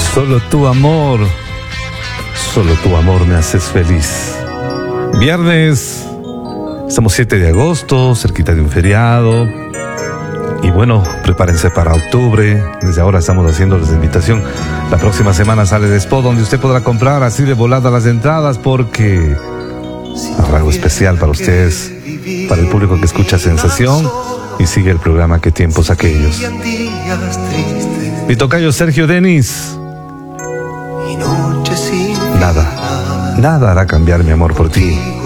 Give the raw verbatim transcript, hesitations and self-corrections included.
Solo tu amor, solo tu amor me haces feliz. Viernes, estamos siete de agosto, cerquita de un feriado. Y bueno, prepárense para octubre. Desde ahora estamos haciéndoles la invitación. La próxima semana sale de Expo, donde usted podrá comprar así de volada las entradas, porque habrá algo especial para ustedes, para el público que escucha Sensación y sigue el programa Qué tiempos aquellos. Mi tocayo Sergio Denis. Nada, nada hará cambiar mi amor por ti.